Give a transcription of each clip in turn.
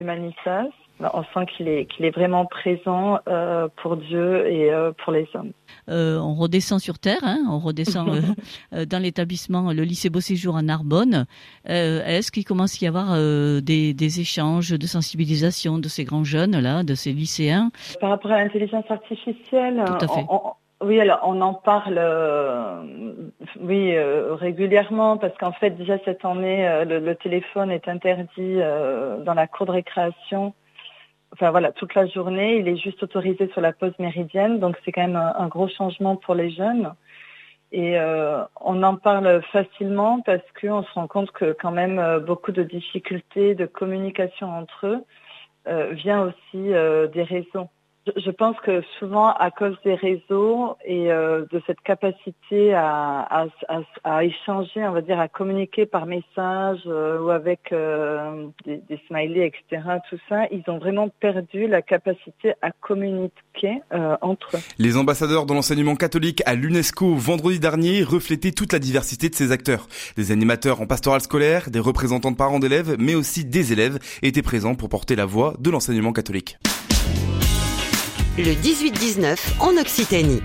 Humanitas. On sent qu'il est vraiment présent pour Dieu et pour les hommes. On redescend sur Terre, on redescend dans l'établissement, le lycée Beau Séjour à Narbonne. Est-ce qu'il commence à y avoir des échanges de sensibilisation de ces grands jeunes-là, de ces lycéens? Par rapport à l'intelligence artificielle, tout à fait. On en parle régulièrement parce qu'en fait déjà cette année le téléphone est interdit dans la cour de récréation. Enfin voilà, toute la journée, il est juste autorisé sur la pause méridienne, donc c'est quand même un gros changement pour les jeunes. Et on en parle facilement parce qu'on se rend compte que quand même beaucoup de difficultés de communication entre eux vient aussi des réseaux. Je pense que souvent, à cause des réseaux et de cette capacité à échanger, on va dire, à communiquer par message ou avec des smileys, etc., tout ça, ils ont vraiment perdu la capacité à communiquer entre eux. Les ambassadeurs de l'enseignement catholique à l'UNESCO vendredi dernier reflétaient toute la diversité de ces acteurs. Des animateurs en pastoral scolaire, des représentants de parents d'élèves, mais aussi des élèves étaient présents pour porter la voix de l'enseignement catholique. Le 18-19 en Occitanie.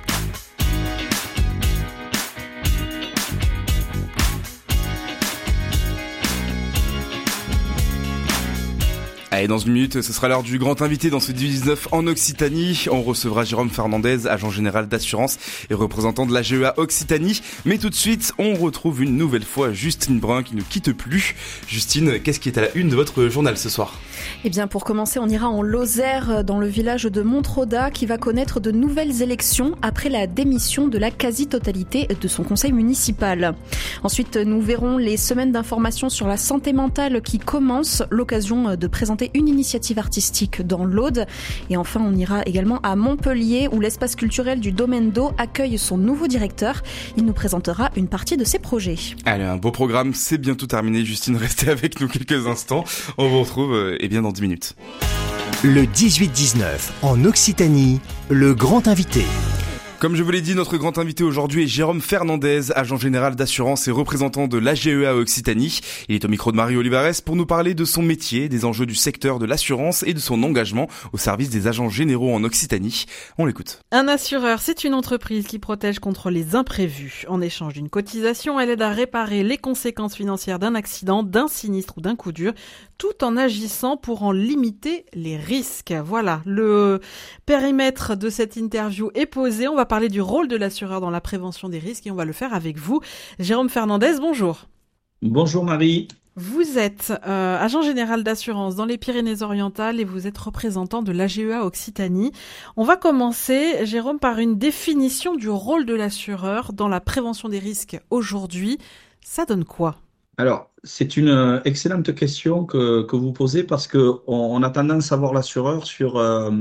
Allez, dans une minute, ce sera l'heure du grand invité dans ce 18-19 en Occitanie. On recevra Jérôme Fernandez, agent général d'assurance et représentant de l'AGEA Occitanie. Mais tout de suite, on retrouve une nouvelle fois Justine Brun qui ne quitte plus. Justine, qu'est-ce qui est à la une de votre journal ce soir ? Eh bien, pour commencer, on ira en Lozère, dans le village de Montraudat, qui va connaître de nouvelles élections après la démission de la quasi-totalité de son conseil municipal. Ensuite, nous verrons les semaines d'information sur la santé mentale qui commencent, l'occasion de présenter une initiative artistique dans l'Aude. Et enfin, on ira également à Montpellier, où l'espace culturel du Domaine d'Eau accueille son nouveau directeur. Il nous présentera une partie de ses projets. Allez, un beau programme, c'est bientôt terminé. Justine, restez avec nous quelques instants. On vous retrouve bien dans 10 minutes. Le 18-19 en Occitanie, le grand invité. Comme je vous l'ai dit, notre grand invité aujourd'hui est Jérôme Fernandez, agent général d'assurance et représentant de l'AGEA Occitanie. Il est au micro de Marie Olivares pour nous parler de son métier, des enjeux du secteur de l'assurance et de son engagement au service des agents généraux en Occitanie. On l'écoute. Un assureur, c'est une entreprise qui protège contre les imprévus. En échange d'une cotisation, elle aide à réparer les conséquences financières d'un accident, d'un sinistre ou d'un coup dur, tout en agissant pour en limiter les risques. Voilà, le périmètre de cette interview est posé. On va parler du rôle de l'assureur dans la prévention des risques et on va le faire avec vous. Jérôme Fernandez, bonjour. Bonjour Marie. Vous êtes agent général d'assurance dans les Pyrénées-Orientales et vous êtes représentant de l'AGEA Occitanie. On va commencer, Jérôme, par une définition du rôle de l'assureur dans la prévention des risques aujourd'hui. Ça donne quoi ? Alors, c'est une excellente question que vous posez parce qu'on a tendance à voir l'assureur sur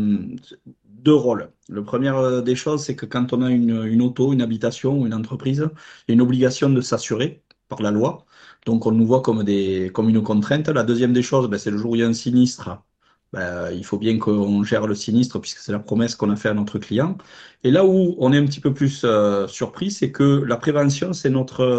deux rôles. Le premier des choses, c'est que quand on a une auto, une habitation ou une entreprise, il y a une obligation de s'assurer par la loi. Donc, on nous voit comme une contrainte. La deuxième des choses, c'est le jour où il y a un sinistre. Il faut bien qu'on gère le sinistre puisque c'est la promesse qu'on a fait à notre client. Et là où on est un petit peu plus surpris, c'est que la prévention, ça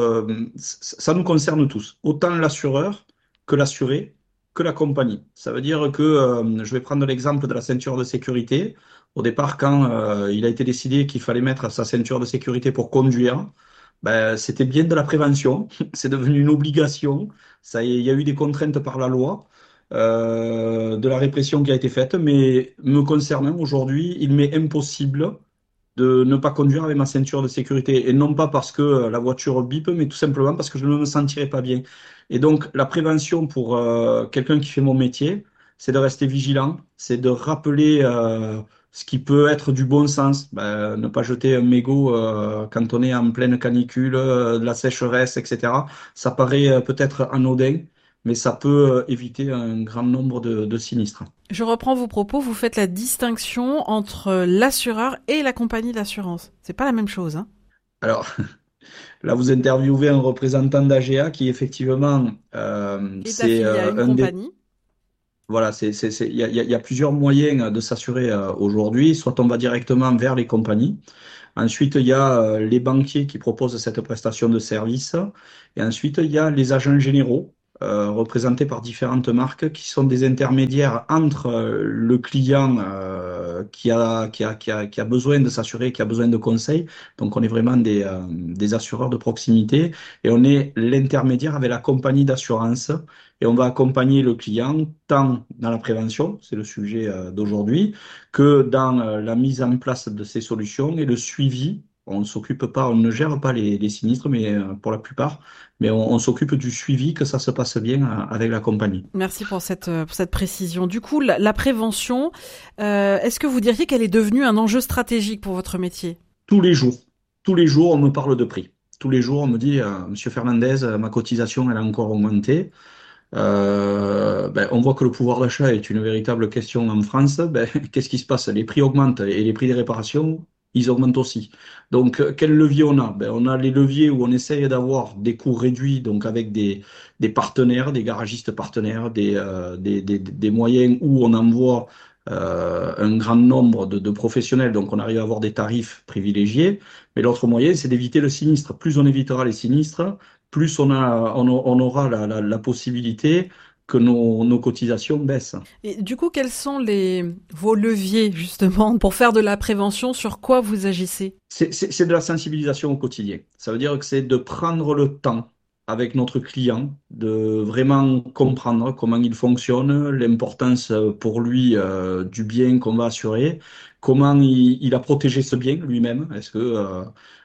nous concerne tous. Autant l'assureur que l'assuré que la compagnie. Ça veut dire que, je vais prendre l'exemple de la ceinture de sécurité. Au départ, quand il a été décidé qu'il fallait mettre sa ceinture de sécurité pour conduire, c'était bien de la prévention. C'est devenu une obligation. Il y a eu des contraintes par la loi. De la répression qui a été faite, mais me concernant aujourd'hui, il m'est impossible de ne pas conduire avec ma ceinture de sécurité. Et non pas parce que la voiture bip, mais tout simplement parce que je ne me sentirais pas bien. Et donc, la prévention pour quelqu'un qui fait mon métier, c'est de rester vigilant, c'est de rappeler ce qui peut être du bon sens. Ne pas jeter un mégot quand on est en pleine canicule, de la sécheresse, etc. Ça paraît peut-être anodin, mais ça peut éviter un grand nombre de sinistres. Je reprends vos propos, vous faites la distinction entre l'assureur et la compagnie d'assurance. C'est pas la même chose, hein ? Alors, là, vous interviewez un représentant d'AGEA qui, effectivement, c'est une compagnie. Voilà, il y a plusieurs moyens de s'assurer aujourd'hui. Soit on va directement vers les compagnies. Ensuite, il y a les banquiers qui proposent cette prestation de service. Et ensuite, il y a les agents généraux représentés par différentes marques qui sont des intermédiaires entre le client qui a besoin de s'assurer, qui a besoin de conseils. Donc, on est vraiment des assureurs de proximité et on est l'intermédiaire avec la compagnie d'assurance et on va accompagner le client tant dans la prévention, c'est le sujet d'aujourd'hui, que dans la mise en place de ces solutions et le suivi. On ne s'occupe pas, on ne gère pas les sinistres, mais pour la plupart, mais on s'occupe du suivi, que ça se passe bien avec la compagnie. Merci pour cette précision. Du coup, la prévention, est-ce que vous diriez qu'elle est devenue un enjeu stratégique pour votre métier? Tous les jours, on me parle de prix. Tous les jours, on me dit, Monsieur Fernandez, ma cotisation, elle a encore augmenté. On voit que le pouvoir d'achat est une véritable question en France. Qu'est-ce qui se passe? Les prix augmentent et les prix des réparations, ils augmentent aussi. Donc, quel levier on a? On a les leviers où on essaye d'avoir des coûts réduits, donc avec des partenaires, des garagistes partenaires, des moyens où on envoie un grand nombre de professionnels, donc on arrive à avoir des tarifs privilégiés. Mais l'autre moyen, c'est d'éviter le sinistre. Plus on évitera les sinistres, plus on aura la possibilité que nos cotisations baissent. Et du coup, quels sont vos leviers, justement, pour faire de la prévention? Sur quoi vous agissez? C'est de la sensibilisation au quotidien. Ça veut dire que c'est de prendre le temps avec notre client, de vraiment comprendre comment il fonctionne, l'importance pour lui du bien qu'on va assurer, comment il a protégé ce bien lui-même. Est-ce que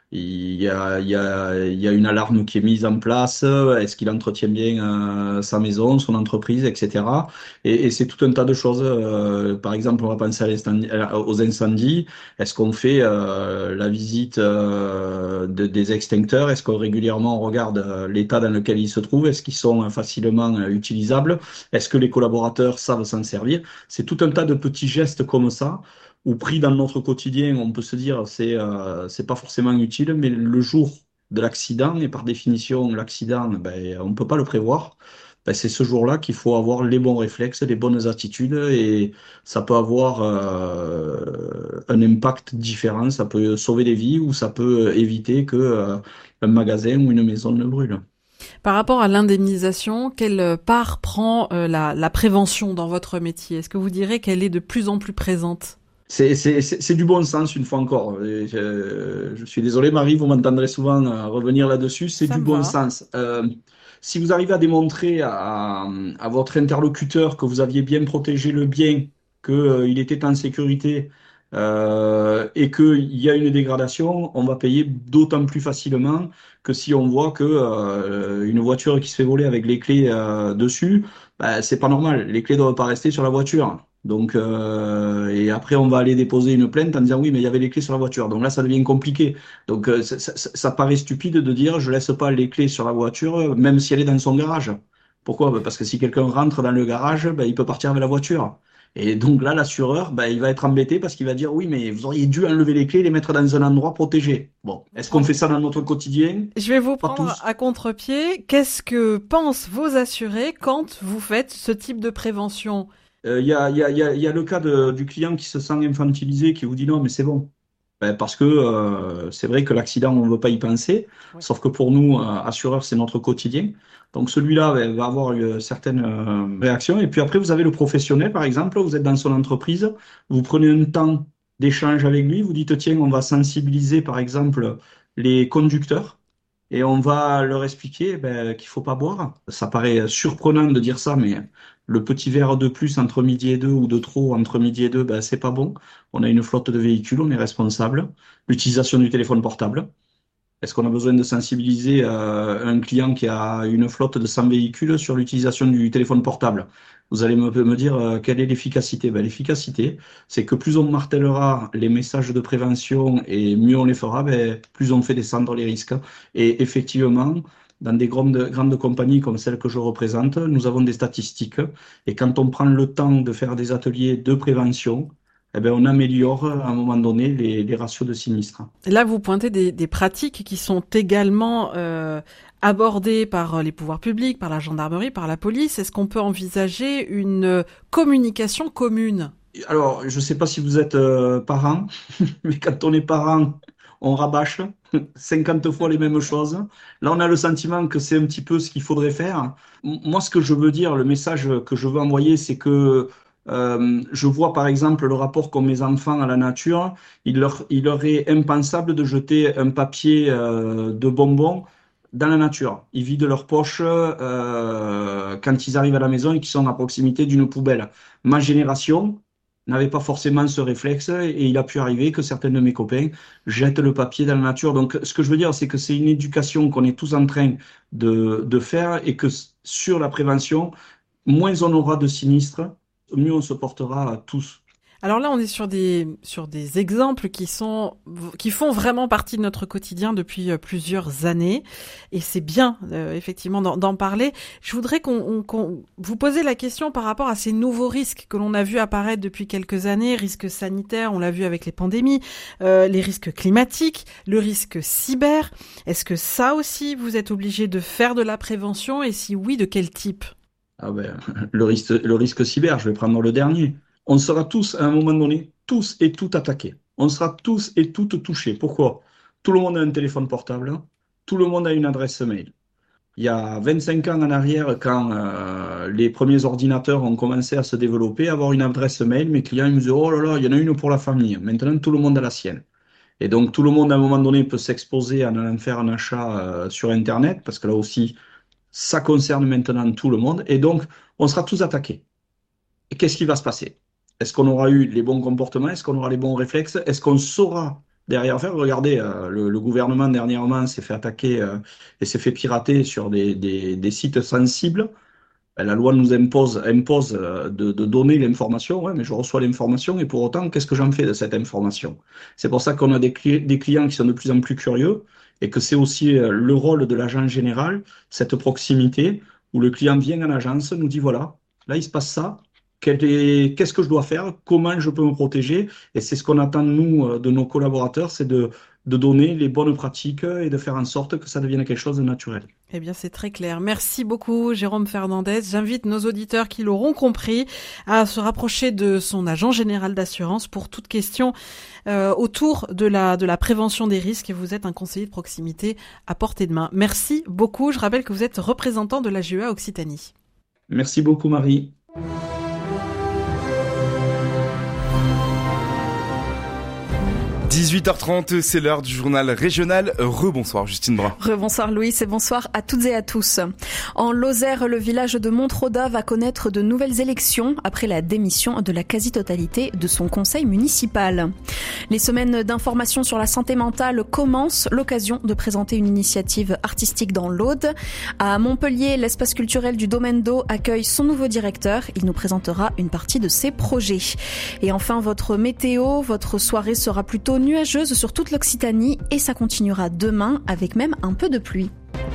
il y a une alarme qui est mise en place? Est-ce qu'il entretient bien sa maison, son entreprise, etc. Et c'est tout un tas de choses. Par exemple, on va penser aux incendies. Est-ce qu'on fait la visite des extincteurs? Est-ce qu'on régulièrement regarde l'état dans lequel ils se trouvent? Est-ce qu'ils sont facilement utilisables? Est-ce que les collaborateurs savent s'en servir? C'est tout un tas de petits gestes comme ça ou pris dans notre quotidien, on peut se dire c'est pas forcément utile, mais le jour de l'accident, et par définition l'accident, on peut pas le prévoir. C'est ce jour-là qu'il faut avoir les bons réflexes, les bonnes attitudes, et ça peut avoir un impact différent. Ça peut sauver des vies ou ça peut éviter que un magasin ou une maison ne brûle. Par rapport à l'indemnisation, quelle part prend la prévention dans votre métier? Est-ce que vous direz qu'elle est de plus en plus présente? C'est du bon sens, une fois encore. Je suis désolé, Marie, vous m'entendrez souvent revenir là-dessus. C'est du bon sens. Si vous arrivez à démontrer à votre interlocuteur que vous aviez bien protégé le bien, qu'il était en sécurité et qu'il y a une dégradation, on va payer d'autant plus facilement que si on voit que une voiture qui se fait voler avec les clés dessus, c'est pas normal. Les clés doivent pas rester sur la voiture. Donc, et après, on va aller déposer une plainte en disant oui, mais il y avait les clés sur la voiture. Donc là, ça devient compliqué. Donc, ça paraît stupide de dire je laisse pas les clés sur la voiture, même si elle est dans son garage. Pourquoi? Parce que si quelqu'un rentre dans le garage, il peut partir avec la voiture. Et donc là, l'assureur, il va être embêté parce qu'il va dire oui, mais vous auriez dû enlever les clés et les mettre dans un endroit protégé. Bon, est-ce qu'on fait ça dans notre quotidien? Je vais vous prendre à contre-pied. Qu'est-ce que pensent vos assurés quand vous faites ce type de prévention? Il y a le cas du client qui se sent infantilisé, qui vous dit non, mais c'est bon. Parce que c'est vrai que l'accident, on ne veut pas y penser, sauf que pour nous, assureurs, c'est notre quotidien. Donc celui-là va avoir une certaine réaction. Et puis après, vous avez le professionnel, par exemple, vous êtes dans son entreprise, vous prenez un temps d'échange avec lui, vous dites, tiens, on va sensibiliser, par exemple, les conducteurs. Et on va leur expliquer qu'il faut pas boire. Ça paraît surprenant de dire ça, mais le petit verre de plus entre midi et deux ou de trop entre midi et deux, c'est pas bon. On a une flotte de véhicules, on est responsable. L'utilisation du téléphone portable. Est-ce qu'on a besoin de sensibiliser un client qui a une flotte de 100 véhicules sur l'utilisation du téléphone portable? Vous allez me dire quelle est l'efficacité? L'efficacité, c'est que plus on martèlera les messages de prévention et mieux on les fera, plus on fait descendre les risques. Et effectivement, dans des grandes compagnies comme celle que je représente, nous avons des statistiques. Et quand on prend le temps de faire des ateliers de prévention, on améliore à un moment donné les ratios de sinistres. Là, vous pointez des pratiques qui sont également abordées par les pouvoirs publics, par la gendarmerie, par la police. Est-ce qu'on peut envisager une communication commune? Alors, je ne sais pas si vous êtes parent, mais quand on est parent, on rabâche 50 fois les mêmes choses. Là, on a le sentiment que c'est un petit peu ce qu'il faudrait faire. Moi, ce que je veux dire, le message que je veux envoyer, c'est que je vois par exemple le rapport qu'ont mes enfants à la nature. Il leur est impensable de jeter un papier de bonbons dans la nature. Ils vident leur poche quand ils arrivent à la maison et qu'ils sont à proximité d'une poubelle. Ma génération n'avait pas forcément ce réflexe et il a pu arriver que certains de mes copains jettent le papier dans la nature. Donc, ce que je veux dire, c'est que c'est une éducation qu'on est tous en train de faire et que sur la prévention, moins on aura de sinistres, mieux on se portera tous. Alors là, on est sur des exemples qui font vraiment partie de notre quotidien depuis plusieurs années, et c'est bien effectivement d'en parler. Je voudrais qu'on vous pose la question par rapport à ces nouveaux risques que l'on a vu apparaître depuis quelques années, risques sanitaires, on l'a vu avec les pandémies, les risques climatiques, le risque cyber. Est-ce que ça aussi vous êtes obligé de faire de la prévention, et si oui, de quel type? Le risque cyber, je vais prendre le dernier. On sera tous, à un moment donné, tous et toutes attaqués. On sera tous et toutes touchés. Pourquoi? Tout le monde a un téléphone portable, tout le monde a une adresse mail. Il y a 25 ans en arrière, quand les premiers ordinateurs ont commencé à se développer, avoir une adresse mail, mes clients ils me disaient « Oh là là, il y en a une pour la famille. » Maintenant, tout le monde a la sienne. Et donc, tout le monde, à un moment donné, peut s'exposer en allant faire un achat sur Internet, parce que là aussi, ça concerne maintenant tout le monde. Et donc, on sera tous attaqués. Et qu'est-ce qui va se passer? Est-ce qu'on aura eu les bons comportements? Est-ce qu'on aura les bons réflexes? Est-ce qu'on saura derrière faire? Regardez, le gouvernement dernièrement s'est fait attaquer et s'est fait pirater sur des sites sensibles. La loi nous impose de donner l'information. Ouais, mais je reçois l'information et pour autant, qu'est-ce que j'en fais de cette information? C'est pour ça qu'on a des clients qui sont de plus en plus curieux et que c'est aussi le rôle de l'agent général, cette proximité où le client vient en agence, nous dit voilà, là il se passe ça. Qu'est-ce que je dois faire? Comment je peux me protéger? Et c'est ce qu'on attend, nous, de nos collaborateurs, c'est de donner les bonnes pratiques et de faire en sorte que ça devienne quelque chose de naturel. Eh bien, c'est très clair. Merci beaucoup, Jérôme Fernandez. J'invite nos auditeurs qui l'auront compris à se rapprocher de son agent général d'assurance pour toute question autour de la prévention des risques. Vous êtes un conseiller de proximité à portée de main. Merci beaucoup. Je rappelle que vous êtes représentant de l'AGEA Occitanie. Merci beaucoup, Marie. 18h30, c'est l'heure du journal régional. Rebonsoir Justine Brun. Rebonsoir Louis et bonsoir à toutes et à tous. En Lozère, le village de Montroda va connaître de nouvelles élections après la démission de la quasi-totalité de son conseil municipal. Les semaines d'information sur la santé mentale commencent, l'occasion de présenter une initiative artistique dans l'Aude. À Montpellier, l'espace culturel du Domaine d'Eau accueille son nouveau directeur. Il nous présentera une partie de ses projets. Et enfin, votre météo, votre soirée sera plutôt nuageuse sur toute l'Occitanie et ça continuera demain avec même un peu de pluie.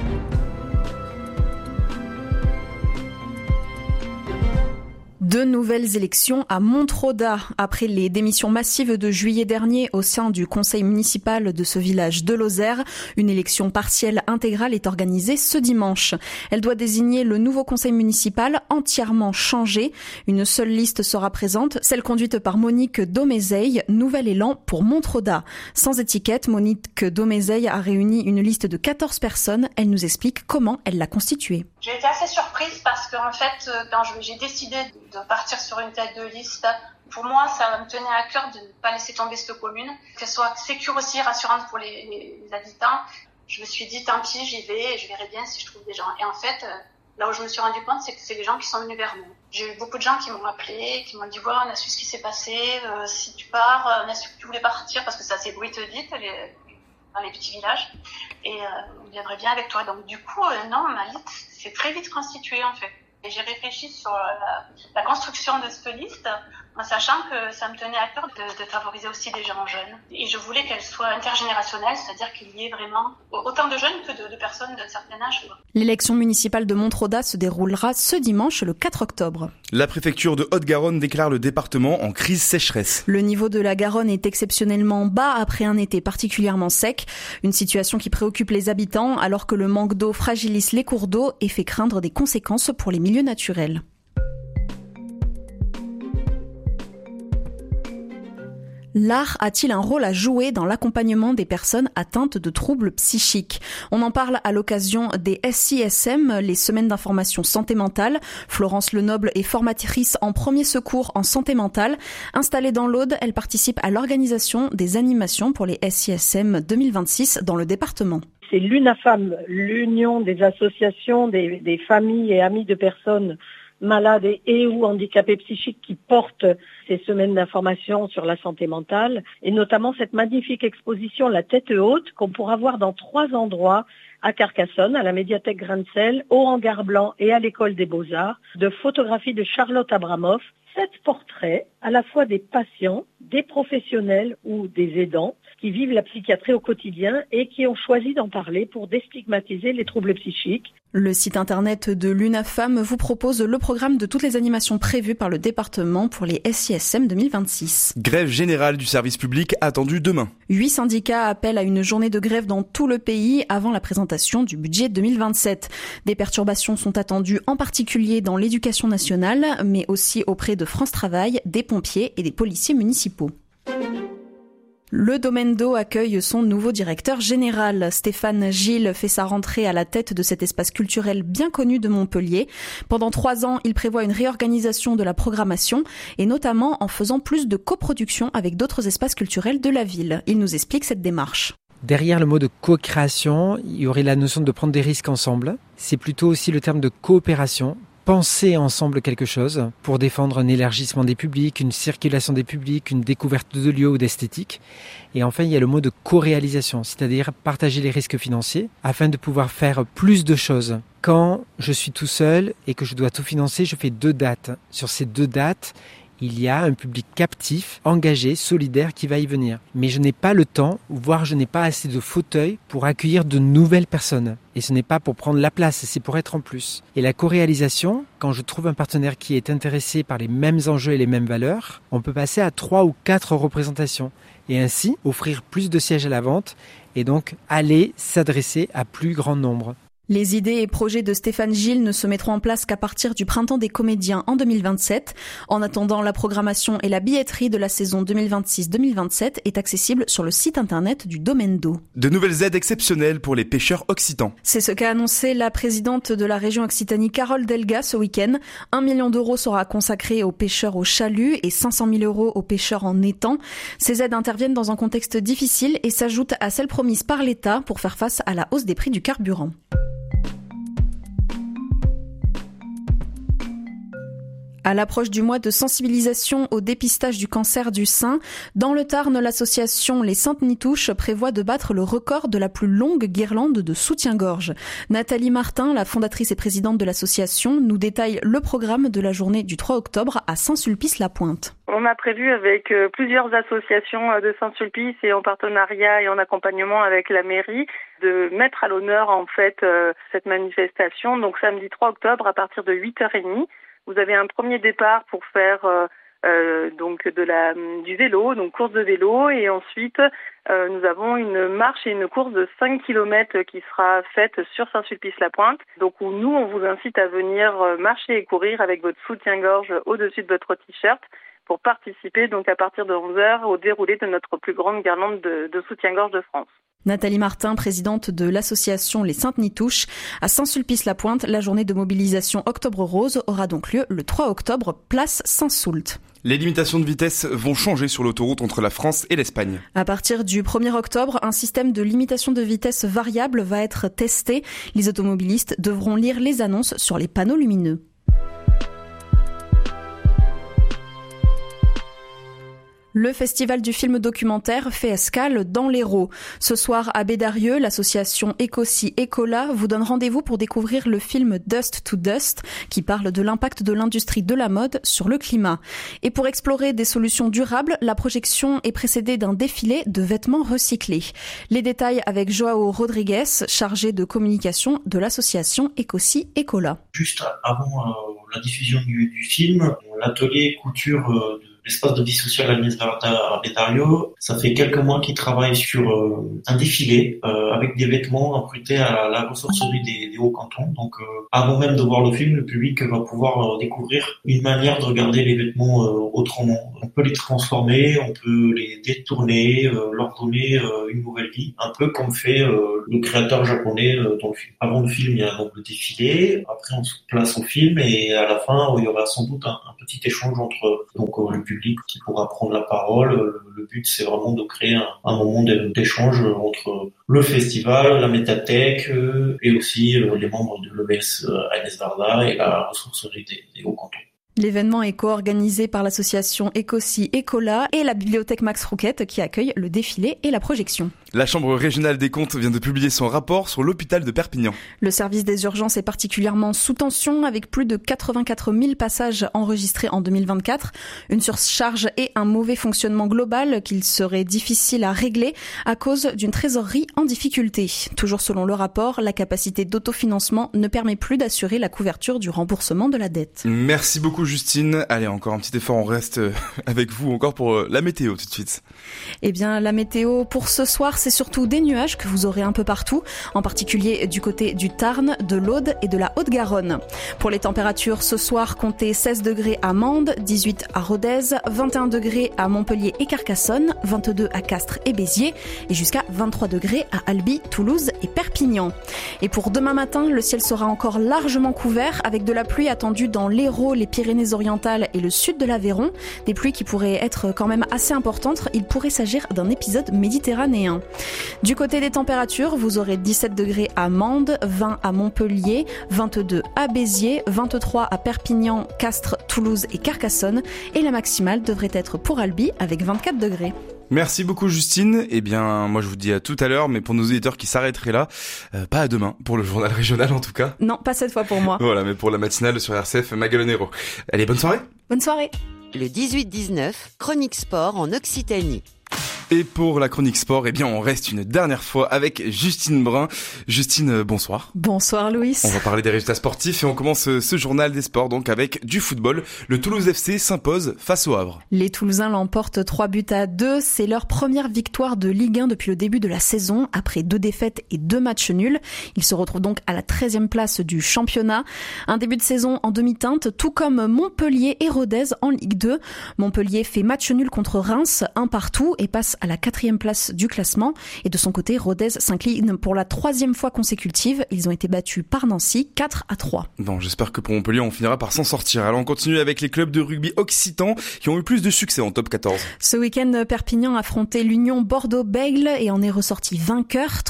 Deux nouvelles élections à Montroda. Après les démissions massives de juillet dernier au sein du conseil municipal de ce village de Lozère, une élection partielle intégrale est organisée ce dimanche. Elle doit désigner le nouveau conseil municipal entièrement changé. Une seule liste sera présente, celle conduite par Monique Domézeil, nouvel élan pour Montroda. Sans étiquette, Monique Domézeil a réuni une liste de 14 personnes. Elle nous explique comment elle l'a constituée. J'ai été assez surprise parce qu'en fait, quand j'ai décidé de partir sur une tête de liste, pour moi, ça me tenait à cœur de ne pas laisser tomber cette commune, qu'elle soit sécure aussi, rassurante pour les habitants. Je me suis dit, tant pis, j'y vais et je verrai bien si je trouve des gens. Et en fait, là où je me suis rendu compte, c'est que c'est les gens qui sont venus vers nous. J'ai eu beaucoup de gens qui m'ont appelé, qui m'ont dit, voilà, on a su ce qui s'est passé, si tu pars, on a su que tu voulais partir parce que ça s'ébruite vite, dans les petits villages, et on viendrait bien avec toi. Donc du coup, non, ma liste s'est très vite constituée en fait. Et j'ai réfléchi sur la construction de cette liste, en sachant que ça me tenait à cœur de favoriser aussi des gens jeunes. Et je voulais qu'elle soit intergénérationnelle, c'est-à-dire qu'il y ait vraiment autant de jeunes que de personnes d'un certain âge. L'élection municipale de Montroda se déroulera ce dimanche, le 4 octobre. La préfecture de Haute-Garonne déclare le département en crise sécheresse. Le niveau de la Garonne est exceptionnellement bas après un été particulièrement sec. Une situation qui préoccupe les habitants alors que le manque d'eau fragilise les cours d'eau et fait craindre des conséquences pour les milieux naturels. L'art a-t-il un rôle à jouer dans l'accompagnement des personnes atteintes de troubles psychiques ? On en parle à l'occasion des SISM, les semaines d'information santé mentale. Florence Lenoble est formatrice en premier secours en santé mentale. Installée dans l'Aude, elle participe à l'organisation des animations pour les SISM 2026 dans le département. C'est l'UNAFAM, l'Union des associations des familles et amis de personnes malades et ou handicapés psychiques qui portent ces semaines d'information sur la santé mentale, et notamment cette magnifique exposition La Tête Haute qu'on pourra voir dans 3 endroits à Carcassonne, à la médiathèque Grain-de-Sel, au Hangar Blanc et à l'école des Beaux-Arts, de photographies de Charlotte Abramoff, 7 portraits à la fois des patients, des professionnels ou des aidants qui vivent la psychiatrie au quotidien et qui ont choisi d'en parler pour déstigmatiser les troubles psychiques. Le site internet de l'UNAFAM vous propose le programme de toutes les animations prévues par le département pour les SISM 2026. Grève générale du service public attendue demain. 8 syndicats appellent à une journée de grève dans tout le pays avant la présentation du budget 2027. Des perturbations sont attendues en particulier dans l'éducation nationale, mais aussi auprès de France Travail, des pompiers et des policiers municipaux. Le Domaine d'eau accueille son nouveau directeur général. Stéphane Gilles fait sa rentrée à la tête de cet espace culturel bien connu de Montpellier. Pendant 3 ans, il prévoit une réorganisation de la programmation et notamment en faisant plus de coproduction avec d'autres espaces culturels de la ville. Il nous explique cette démarche. Derrière le mot de co-création, il y aurait la notion de prendre des risques ensemble. C'est plutôt aussi le terme de coopération. Penser ensemble quelque chose pour défendre un élargissement des publics, une circulation des publics, une découverte de lieux ou d'esthétique. Et enfin, il y a le mot de co-réalisation, c'est-à-dire partager les risques financiers afin de pouvoir faire plus de choses. Quand je suis tout seul et que je dois tout financer, je fais 2 dates. Sur ces 2 dates, il y a un public captif, engagé, solidaire qui va y venir. Mais je n'ai pas le temps, voire je n'ai pas assez de fauteuils pour accueillir de nouvelles personnes. Et ce n'est pas pour prendre la place, c'est pour être en plus. Et la co-réalisation, quand je trouve un partenaire qui est intéressé par les mêmes enjeux et les mêmes valeurs, on peut passer à 3 ou 4 représentations. Et ainsi, offrir plus de sièges à la vente et donc aller s'adresser à plus grand nombre. Les idées et projets de Stéphane Gilles ne se mettront en place qu'à partir du printemps des comédiens en 2027. En attendant, la programmation et la billetterie de la saison 2026-2027 est accessible sur le site internet du Domaine d'eau. De nouvelles aides exceptionnelles pour les pêcheurs occitans. C'est ce qu'a annoncé la présidente de la région Occitanie, Carole Delga, ce week-end. 1 million d'euros sera consacré aux pêcheurs au chalut et 500 000 euros aux pêcheurs en étang. Ces aides interviennent dans un contexte difficile et s'ajoutent à celles promises par l'État pour faire face à la hausse des prix du carburant. À l'approche du mois de sensibilisation au dépistage du cancer du sein, dans le Tarn, l'association Les Saintes Nitouches prévoit de battre le record de la plus longue guirlande de soutien-gorge. Nathalie Martin, la fondatrice et présidente de l'association, nous détaille le programme de la journée du 3 octobre à Saint-Sulpice-la-Pointe. On a prévu avec plusieurs associations de Saint-Sulpice et en partenariat et en accompagnement avec la mairie de mettre à l'honneur en fait cette manifestation. Donc samedi 3 octobre à partir de 8h30. Vous avez un premier départ pour faire donc du vélo, donc course de vélo, et ensuite nous avons une marche et une course de 5 km qui sera faite sur Saint-Sulpice-la-Pointe. Donc où nous on vous incite à venir marcher et courir avec votre soutien-gorge au-dessus de votre t-shirt pour participer donc à partir de 11h au déroulé de notre plus grande guirlande de soutien-gorge de France. Nathalie Martin, présidente de l'association Les Saintes Nitouches. À Saint-Sulpice-la-Pointe, la journée de mobilisation Octobre Rose aura donc lieu le 3 octobre, place Saint-Soult. Les limitations de vitesse vont changer sur l'autoroute entre la France et l'Espagne. À partir du 1er octobre, un système de limitation de vitesse variable va être testé. Les automobilistes devront lire les annonces sur les panneaux lumineux. Le festival du film documentaire fait escale dans l'Hérault. Ce soir à Bédarieux, l'association Écossy Écola vous donne rendez-vous pour découvrir le film Dust to Dust qui parle de l'impact de l'industrie de la mode sur le climat. Et pour explorer des solutions durables, la projection est précédée d'un défilé de vêtements recyclés. Les détails avec Joao Rodrigues, chargé de communication de l'association Écossy Écola. Juste avant la diffusion du film, l'atelier couture l'espace de vie sociale Agnès Varda à Bétario. Ça fait quelques mois qu'ils travaillent sur un défilé avec des vêtements imputés à la ressourcerie des Hauts-Cantons. Donc avant même de voir le film, le public va pouvoir découvrir une manière de regarder les vêtements autrement. On peut les transformer, on peut les détourner, leur donner une nouvelle vie, un peu comme fait le créateur japonais dans le film. Avant le film, il y a donc le défilé, après on se place au film et à la fin, il y aura sans doute un petit échange entre le public qui pourra prendre la parole. Le but, c'est vraiment de créer un moment d'échange entre le festival, la médiathèque et aussi les membres de l'EBS Agnès Varda et la ressourcerie des Hauts-Cantons. L'événement est co-organisé par l'association Ecosi Ecola et la bibliothèque Max Rouquette qui accueille le défilé et la projection. La Chambre régionale des comptes vient de publier son rapport sur l'hôpital de Perpignan. Le service des urgences est particulièrement sous tension avec plus de 84 000 passages enregistrés en 2024. Une surcharge et un mauvais fonctionnement global qu'il serait difficile à régler à cause d'une trésorerie en difficulté. Toujours selon le rapport, la capacité d'autofinancement ne permet plus d'assurer la couverture du remboursement de la dette. Merci beaucoup Justine. Allez, encore un petit effort, on reste avec vous encore pour la météo tout de suite. Eh bien, la météo pour ce soir, c'est surtout des nuages que vous aurez un peu partout, en particulier du côté du Tarn, de l'Aude et de la Haute-Garonne. Pour les températures, ce soir, comptez 16 degrés à Mende, 18 à Rodez, 21 degrés à Montpellier et Carcassonne, 22 à Castres et Béziers, et jusqu'à 23 degrés à Albi, Toulouse et Perpignan. Et pour demain matin, le ciel sera encore largement couvert, avec de la pluie attendue dans l'Hérault, les Pyrénées-Orientales et le sud de l'Aveyron. Des pluies qui pourraient être quand même assez importantes. Il pourrait s'agir d'un épisode méditerranéen. Du côté des températures, vous aurez 17 degrés à Mende, 20 à Montpellier, 22 à Béziers, 23 à Perpignan, Castres, Toulouse et Carcassonne. Et la maximale devrait être pour Albi avec 24 degrés. Merci beaucoup Justine. Eh bien, moi je vous dis à tout à l'heure, mais pour nos auditeurs qui s'arrêteraient là, pas à demain, pour le journal régional en tout cas. Non, pas cette fois pour moi. Voilà, mais pour la matinale sur RCF Magalonero. Allez, bonne soirée. Bonne soirée. Le 18-19, chronique sport en Occitanie. Et pour la chronique sport, eh bien, on reste une dernière fois avec Justine Brun. Justine, bonsoir. Bonsoir Louis. On va parler des résultats sportifs et on commence ce journal des sports donc avec du football. Le Toulouse FC s'impose face au Havre. Les Toulousains l'emportent 3-2. C'est leur première victoire de Ligue 1 depuis le début de la saison, après 2 défaites et 2 matchs nuls. Ils se retrouvent donc à la 13e place du championnat. Un début de saison en demi-teinte, tout comme Montpellier et Rodez en Ligue 2. Montpellier fait match nul contre Reims, 1-1 et passe à la 4e place du classement. Et de son côté, Rodez s'incline pour la 3e fois consécutive. Ils ont été battus par Nancy 4-3. Bon, j'espère que pour Montpellier, on finira par s'en sortir. Alors on continue avec les clubs de rugby occitans qui ont eu plus de succès en top 14. Ce week-end, Perpignan a affronté l'Union Bordeaux-Bègles et en est ressorti vainqueur,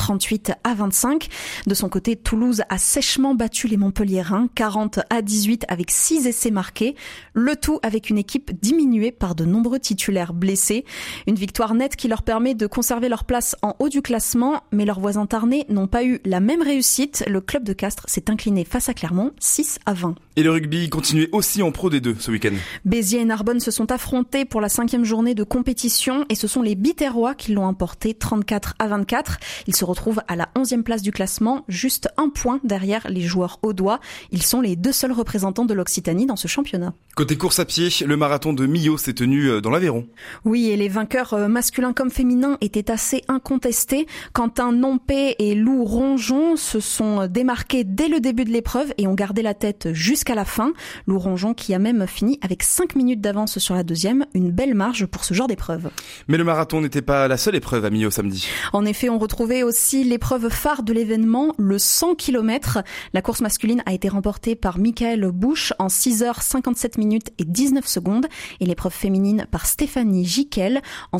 38-25. De son côté, Toulouse a sèchement battu les Montpelliérains, 40-18 avec 6 essais marqués. Le tout avec une équipe diminuée par de nombreux titulaires blessés. Une victoire nette qui leur permet de conserver leur place en haut du classement, mais leurs voisins tarnais n'ont pas eu la même réussite. Le club de Castres s'est incliné face à Clermont, 6-20. Et le rugby continuait aussi en Pro D2 ce week-end. Béziers et Narbonne se sont affrontés pour la 5e journée de compétition et ce sont les Biterrois qui l'ont emporté 34-24. Ils se retrouvent à la 11e place du classement, juste 1 point derrière les joueurs audois. Ils sont les 2 seuls représentants de l'Occitanie dans ce championnat. Côté course à pied, le marathon de Millau s'est tenu dans l'Aveyron. Oui, et les vainqueurs masculins comme féminins étaient assez incontestés. Quentin Nompé et Lou Ronjon se sont démarqués dès le début de l'épreuve et ont gardé la tête jusqu'à la fin. Lou Ronjon qui a même fini avec 5 minutes d'avance sur la 2e, une belle marge pour ce genre d'épreuve. Mais le marathon n'était pas la seule épreuve à Millau samedi. En effet, on retrouvait aussi l'épreuve phare de l'événement, le 100 km. La course masculine a été remportée par Michael Busch en 6h57 minutes et 19 secondes et l'épreuve féminine par Stéphanie Jiquel en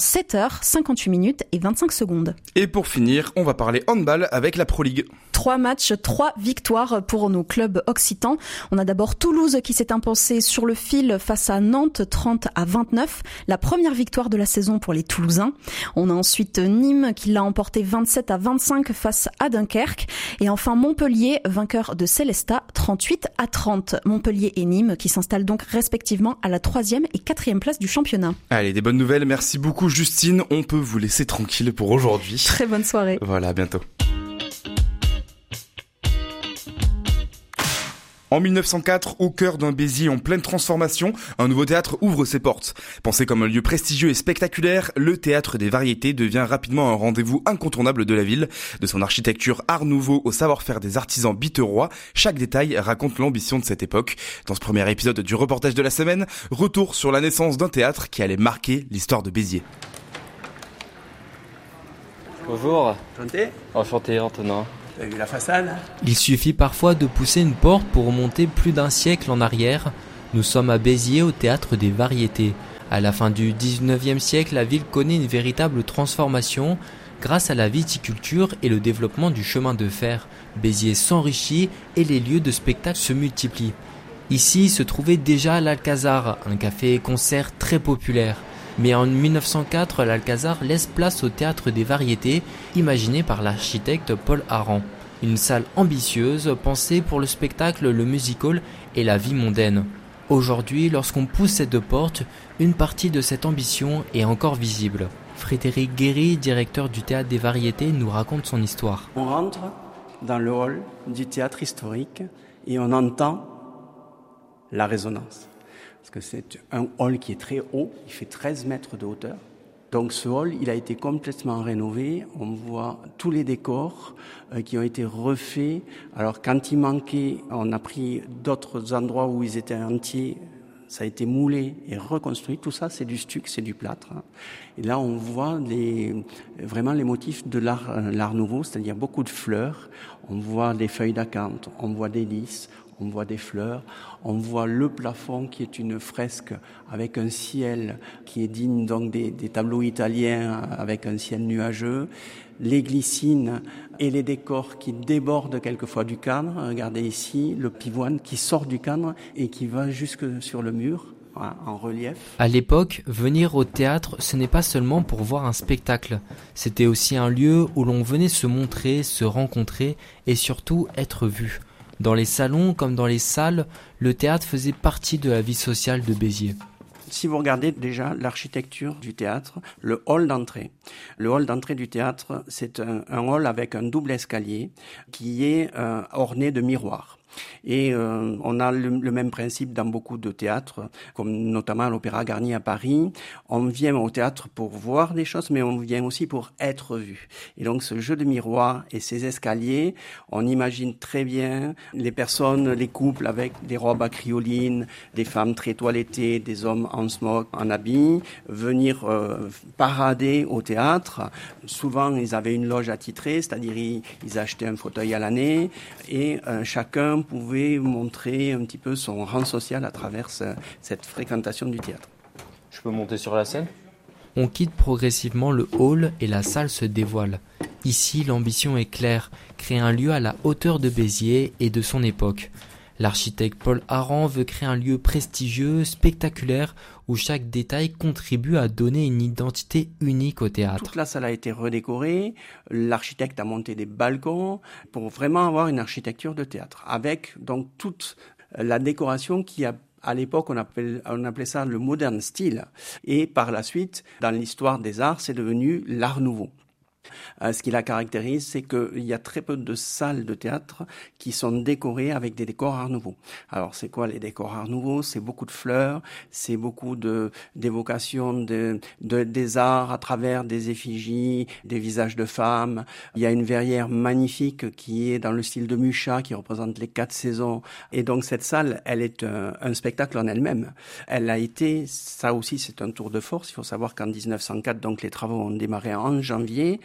7h58 minutes et 25 secondes. Et pour finir, on va parler handball avec la Pro League. 3 matchs, 3 victoires pour nos clubs occitans. On a d'abord Toulouse qui s'est imposé sur le fil face à Nantes 30-29. La première victoire de la saison pour les Toulousains. On a ensuite Nîmes qui l'a emporté 27-25 face à Dunkerque. Et enfin Montpellier, vainqueur de Célestat 38-30. Montpellier et Nîmes qui s'installent donc respectivement à la 3e et 4e place du championnat. Allez, des bonnes nouvelles. Merci beaucoup Justine. On peut vous laisser tranquille pour aujourd'hui. Très bonne soirée. Voilà, à bientôt. En 1904, au cœur d'un Béziers en pleine transformation, un nouveau théâtre ouvre ses portes. Pensé comme un lieu prestigieux et spectaculaire, le Théâtre des Variétés devient rapidement un rendez-vous incontournable de la ville. De son architecture art nouveau au savoir-faire des artisans biterrois, chaque détail raconte l'ambition de cette époque. Dans ce premier épisode du reportage de la semaine, retour sur la naissance d'un théâtre qui allait marquer l'histoire de Béziers. Bonjour. Enchanté. Enchanté, Antonin. Vous avez vu la façade ? Il suffit parfois de pousser une porte pour remonter plus d'un siècle en arrière. Nous sommes à Béziers, au Théâtre des Variétés. À la fin du 19e siècle, la ville connaît une véritable transformation. Grâce à la viticulture et le développement du chemin de fer, Béziers s'enrichit et les lieux de spectacle se multiplient. Ici se trouvait déjà l'Alcazar, un café-concert très populaire. Mais en 1904, l'Alcazar laisse place au Théâtre des Variétés, imaginé par l'architecte Paul Aran. Une salle ambitieuse, pensée pour le spectacle, le music-hall et la vie mondaine. Aujourd'hui, lorsqu'on pousse ces deux portes, une partie de cette ambition est encore visible. Frédéric Guéry, directeur du Théâtre des Variétés, nous raconte son histoire. On rentre dans le hall du théâtre historique et on entend la résonance. Parce que c'est un hall qui est très haut, il fait 13 mètres de hauteur. Donc ce hall, il a été complètement rénové. On voit tous les décors qui ont été refaits. Alors quand il manquait, on a pris d'autres endroits où ils étaient entiers. Ça a été moulé et reconstruit. Tout ça, c'est du stuc, c'est du plâtre. Et là, on voit vraiment les motifs de l'art nouveau, c'est-à-dire beaucoup de fleurs. On voit des feuilles d'acanthe, on voit des lys, on voit des fleurs, on voit le plafond qui est une fresque avec un ciel qui est digne donc des tableaux italiens avec un ciel nuageux, les glycines et les décors qui débordent quelquefois du cadre. Regardez ici le pivoine qui sort du cadre et qui va jusque sur le mur. En relief. À l'époque, venir au théâtre, ce n'est pas seulement pour voir un spectacle. C'était aussi un lieu où l'on venait se montrer, se rencontrer et surtout être vu. Dans les salons comme dans les salles, le théâtre faisait partie de la vie sociale de Béziers. Si vous regardez déjà l'architecture du théâtre, le hall d'entrée. Le hall d'entrée du théâtre, c'est un hall avec un double escalier qui est orné de miroirs. Et on a le même principe dans beaucoup de théâtres, comme notamment à l'Opéra Garnier à Paris. On vient au théâtre pour voir des choses, mais on vient aussi pour être vu. Et donc ce jeu de miroirs et ces escaliers, on imagine très bien les personnes, les couples avec des robes à crinoline, des femmes très toilettées, des hommes en smock, en habit, venir parader au théâtre. Souvent, ils avaient une loge attitrée, c'est-à-dire ils achetaient un fauteuil à l'année et chacun pouvait montrer un petit peu son rang social à travers cette fréquentation du théâtre. Je peux monter sur la scène ? On quitte progressivement le hall et la salle se dévoile. Ici, l'ambition est claire, créer un lieu à la hauteur de Béziers et de son époque. L'architecte Paul Aran veut créer un lieu prestigieux, spectaculaire, où chaque détail contribue à donner une identité unique au théâtre. Toute la salle a été redécorée, l'architecte a monté des balcons pour vraiment avoir une architecture de théâtre, avec donc toute la décoration qui a à l'époque, on appelait ça le modern style. Et par la suite, dans l'histoire des arts, c'est devenu l'art nouveau. Ce qui la caractérise, c'est qu'il y a très peu de salles de théâtre qui sont décorées avec des décors art nouveau. Alors, c'est quoi les décors art nouveau ? C'est beaucoup de fleurs, c'est beaucoup d'évocation des arts à travers des effigies, des visages de femmes. Il y a une verrière magnifique qui est dans le style de Mucha, qui représente les 4 saisons. Et donc, cette salle, elle est un spectacle en elle-même. Elle a été, ça aussi, c'est un tour de force. Il faut savoir qu'en 1904, donc, les travaux ont démarré en janvier.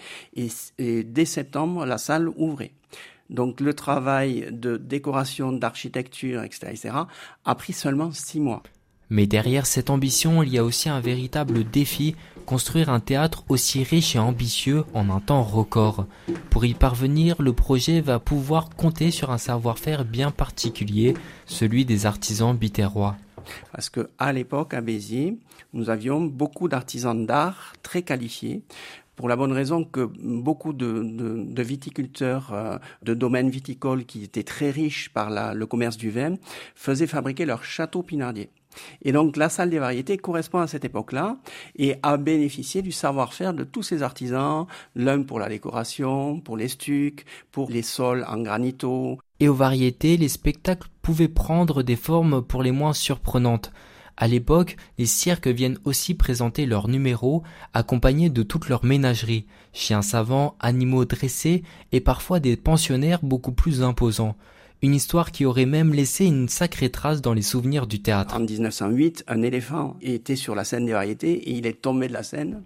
Et dès septembre, la salle ouvrait. Donc le travail de décoration, d'architecture, etc., a pris seulement 6 mois. Mais derrière cette ambition, il y a aussi un véritable défi, construire un théâtre aussi riche et ambitieux en un temps record. Pour y parvenir, le projet va pouvoir compter sur un savoir-faire bien particulier, celui des artisans biterrois. Parce qu'à l'époque, à Béziers, nous avions beaucoup d'artisans d'art très qualifiés, pour la bonne raison que beaucoup de viticulteurs de domaines viticoles qui étaient très riches par le commerce du vin faisaient fabriquer leurs châteaux pinardiers. Et donc la salle des variétés correspond à cette époque-là et a bénéficié du savoir-faire de tous ces artisans, l'un pour la décoration, pour les stucs, pour les sols en granito. Et aux variétés, les spectacles pouvaient prendre des formes pour les moins surprenantes. À l'époque, les cirques viennent aussi présenter leurs numéros, accompagnés de toute leur ménagerie, chiens savants, animaux dressés et parfois des pensionnaires beaucoup plus imposants. Une histoire qui aurait même laissé une sacrée trace dans les souvenirs du théâtre. En 1908, un éléphant était sur la scène des variétés et il est tombé de la scène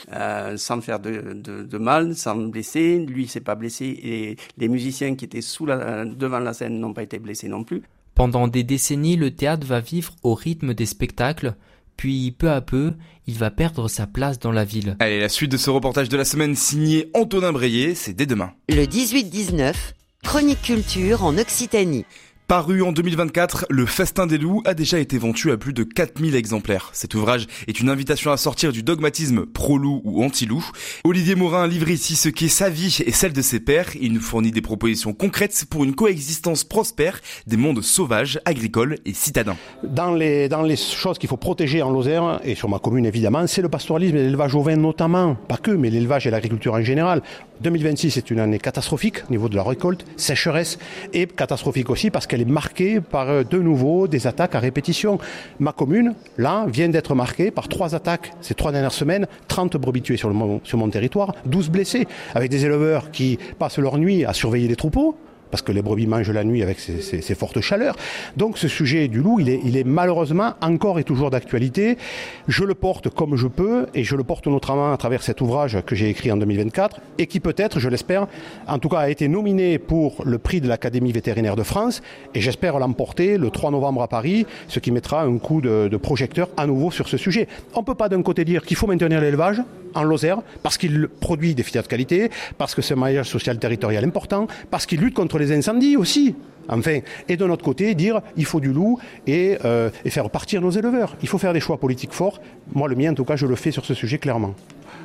sans faire de mal, sans blesser. Lui, il s'est pas blessé et les musiciens qui étaient devant la scène n'ont pas été blessés non plus. Pendant des décennies, le théâtre va vivre au rythme des spectacles, puis peu à peu, il va perdre sa place dans la ville. Allez, la suite de ce reportage de la semaine signé Antonin Breillet, c'est dès demain. Le 18-19, Chronique Culture en Occitanie. Paru en 2024, Le Festin des loups a déjà été vendu à plus de 4000 exemplaires. Cet ouvrage est une invitation à sortir du dogmatisme pro-loup ou anti-loup. Olivier Morin livre ici ce qu'est sa vie et celle de ses pairs. Il nous fournit des propositions concrètes pour une coexistence prospère des mondes sauvages, agricoles et citadins. Dans les choses qu'il faut protéger en Lozère, et sur ma commune évidemment, c'est le pastoralisme et l'élevage ovin notamment. Pas que, mais l'élevage et l'agriculture en général. 2026 est une année catastrophique au niveau de la récolte, sécheresse, et catastrophique aussi parce qu'elle est marquée par de nouveau des attaques à répétition. Ma commune, là, vient d'être marquée par 3 attaques ces 3 dernières semaines, 30 brebis tuées sur mon territoire, 12 blessés, avec des éleveurs qui passent leur nuit à surveiller les troupeaux, parce que les brebis mangent la nuit avec ces fortes chaleurs. Donc ce sujet du loup, il est malheureusement encore et toujours d'actualité. Je le porte comme je peux, et je le porte notamment à travers cet ouvrage que j'ai écrit en 2024, et qui peut-être, je l'espère, en tout cas a été nominé pour le prix de l'Académie vétérinaire de France, et j'espère l'emporter le 3 novembre à Paris, ce qui mettra un coup de projecteur à nouveau sur ce sujet. On ne peut pas d'un côté dire qu'il faut maintenir l'élevage en Lozère, parce qu'il produit des filières de qualité, parce que c'est un maillage social territorial important, parce qu'il lutte contre les incendies aussi. Enfin, et de notre côté, dire il faut du loup et faire partir nos éleveurs. Il faut faire des choix politiques forts. Moi, le mien, en tout cas, je le fais sur ce sujet clairement.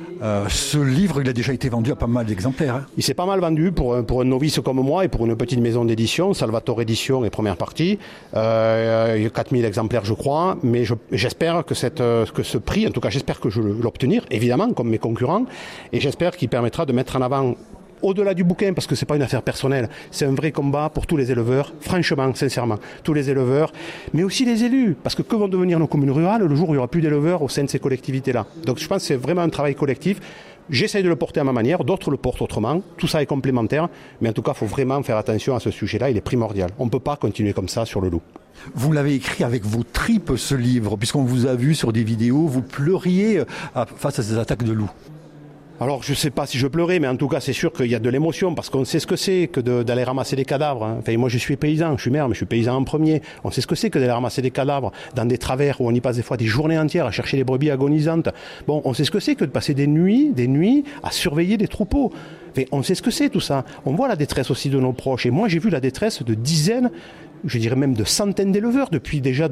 Ce livre, il a déjà été vendu à pas mal d'exemplaires. Hein. Il s'est pas mal vendu pour un novice comme moi et pour une petite maison d'édition, Salvatore Édition et première partie. Il y a 4000 exemplaires, je crois, mais j'espère que ce prix, en tout cas, j'espère que je vais l'obtenir, évidemment, comme mes concurrents, et j'espère qu'il permettra de mettre en avant, au-delà du bouquin, parce que c'est pas une affaire personnelle, c'est un vrai combat pour tous les éleveurs, franchement, sincèrement, tous les éleveurs, mais aussi les élus, parce que vont devenir nos communes rurales le jour où il n'y aura plus d'éleveurs au sein de ces collectivités-là. Donc je pense que c'est vraiment un travail collectif. J'essaye de le porter à ma manière, d'autres le portent autrement, tout ça est complémentaire, mais en tout cas, il faut vraiment faire attention à ce sujet-là, il est primordial. On ne peut pas continuer comme ça sur le loup. Vous l'avez écrit avec vos tripes, ce livre, puisqu'on vous a vu sur des vidéos, vous pleuriez face à ces attaques de loups. Alors je ne sais pas si je pleurais, mais en tout cas c'est sûr qu'il y a de l'émotion, parce qu'on sait ce que c'est que d'aller ramasser des cadavres. Hein. Enfin, moi je suis paysan, je suis maire, mais je suis paysan en premier. On sait ce que c'est que d'aller ramasser des cadavres dans des travers où on y passe des fois des journées entières à chercher les brebis agonisantes. Bon, on sait ce que c'est que de passer des nuits à surveiller des troupeaux. Enfin, on sait ce que c'est tout ça. On voit la détresse aussi de nos proches. Et moi j'ai vu la détresse de dizaines, je dirais même de centaines d'éleveurs depuis déjà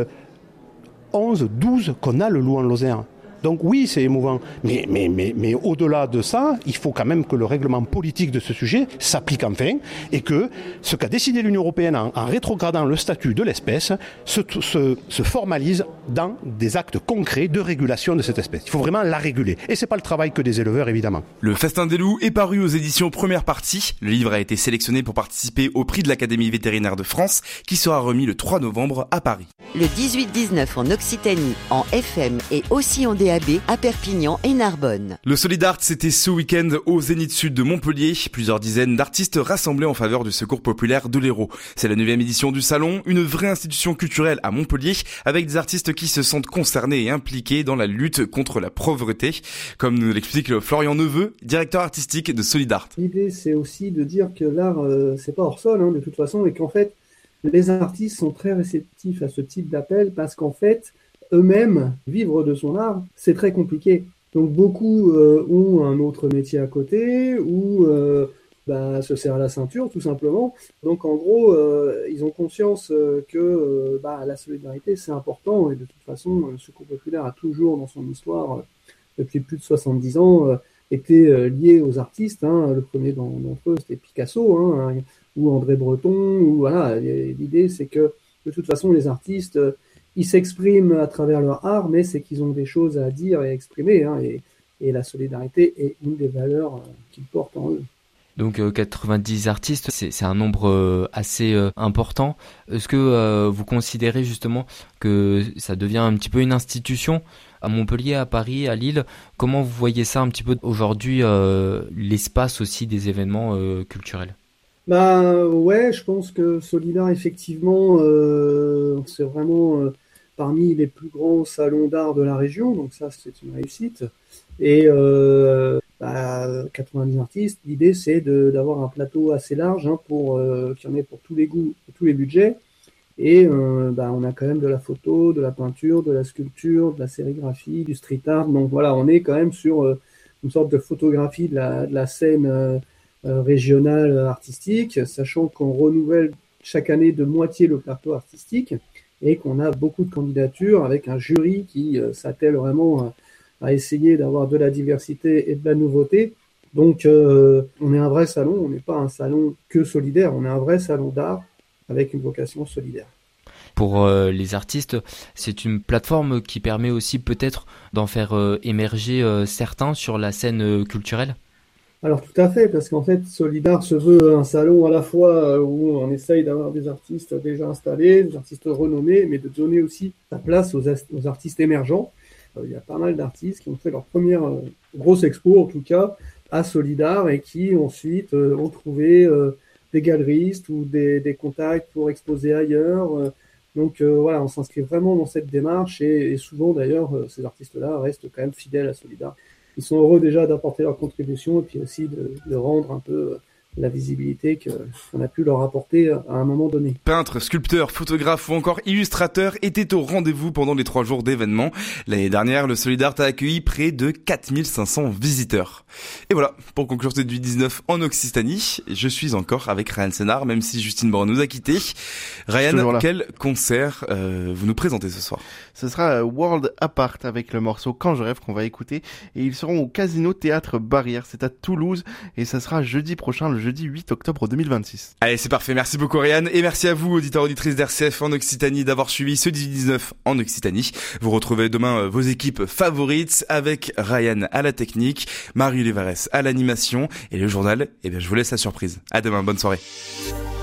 2011-12 qu'on a le loup en Lozère. Donc oui, c'est émouvant. Mais au-delà de ça, il faut quand même que le règlement politique de ce sujet s'applique enfin et que ce qu'a décidé l'Union européenne en rétrogradant le statut de l'espèce se formalise dans des actes concrets de régulation de cette espèce. Il faut vraiment la réguler. Et c'est pas le travail que des éleveurs, évidemment. Le Festin des loups est paru aux éditions Première Partie. Le livre a été sélectionné pour participer au prix de l'Académie vétérinaire de France qui sera remis le 3 novembre à Paris. Le 18-19 en Occitanie, en FM et aussi en DAB à Perpignan et Narbonne. Le Solidart, c'était ce week-end au Zénith Sud de Montpellier. Plusieurs dizaines d'artistes rassemblés en faveur du secours populaire de l'Hérault. C'est la 9e édition du salon, une vraie institution culturelle à Montpellier, avec des artistes qui se sentent concernés et impliqués dans la lutte contre la pauvreté. Comme nous l'explique Florian Neveu, directeur artistique de Solidart. L'idée, c'est aussi de dire que l'art, c'est pas hors sol, de toute façon, et qu'en fait, les artistes sont très réceptifs à ce type d'appel parce qu'en fait, eux-mêmes, vivre de son art, c'est très compliqué. Donc beaucoup ont un autre métier à côté ou se serrent la ceinture tout simplement. Donc en gros, ils ont conscience que la solidarité c'est important et de toute façon, le secours populaire a toujours dans son histoire, depuis plus de 70 ans, été lié aux artistes. Le premier d'entre eux c'était Picasso ou André Breton. Ou voilà, l'idée c'est que de toute façon les artistes ils s'expriment à travers leur art, mais c'est qu'ils ont des choses à dire et à exprimer, hein, et la solidarité est une des valeurs qu'ils portent en eux. Donc 90 artistes, c'est un nombre assez important. Est-ce que vous considérez justement que ça devient un petit peu une institution à Montpellier, à Paris, à Lille? Comment vous voyez ça un petit peu aujourd'hui, l'espace aussi des événements culturels? Ouais, je pense que Solidar, effectivement, c'est vraiment parmi les plus grands salons d'art de la région, donc ça, c'est une réussite. Et 90 artistes, l'idée, c'est d'avoir un plateau assez large, hein, qu'il y en ait pour tous les goûts et tous les budgets. Et on a quand même de la photo, de la peinture, de la sculpture, de la sérigraphie, du street art. Donc voilà, on est quand même sur une sorte de photographie de la scène régionale artistique, sachant qu'on renouvelle chaque année de moitié le plateau artistique et qu'on a beaucoup de candidatures avec un jury qui s'attelle vraiment à essayer d'avoir de la diversité et de la nouveauté. Donc on est un vrai salon, on n'est pas un salon que solidaire, on est un vrai salon d'art avec une vocation solidaire. Pour les artistes, c'est une plateforme qui permet aussi peut-être d'en faire émerger certains sur la scène culturelle? Alors tout à fait, parce qu'en fait, Solidar se veut un salon à la fois où on essaye d'avoir des artistes déjà installés, des artistes renommés, mais de donner aussi la place aux artistes émergents. Il y a pas mal d'artistes qui ont fait leur première grosse expo, en tout cas, à Solidar, et qui ensuite ont trouvé des galeristes ou des contacts pour exposer ailleurs. Donc voilà, on s'inscrit vraiment dans cette démarche, et souvent d'ailleurs, ces artistes-là restent quand même fidèles à Solidar. Ils sont heureux déjà d'apporter leur contribution et puis aussi de rendre un peu la visibilité qu'on a pu leur apporter à un moment donné. Peintres, sculpteurs, photographes ou encore illustrateurs étaient au rendez-vous pendant les 3 jours d'événements. L'année dernière, le Solidart a accueilli près de 4500 visiteurs. Et voilà, pour conclure cette 19 en Occitanie, je suis encore avec Ryan Sénard, même si Justine Brun nous a quittés. Ryan, quel concert vous nous présentez ce soir? Ce sera World Apart avec le morceau Quand je rêve qu'on va écouter, et ils seront au Casino Théâtre Barrière, c'est à Toulouse, et ça sera jeudi prochain, le jeudi 8 octobre 2026. Allez, c'est parfait. Merci beaucoup, Ryan. Et merci à vous, auditeurs, auditrices d'RCF en Occitanie, d'avoir suivi ce 19 en Occitanie. Vous retrouvez demain vos équipes favorites avec Ryan à la technique, Marie Lévarès à l'animation et le journal. Eh bien, je vous laisse la surprise. À demain. Bonne soirée.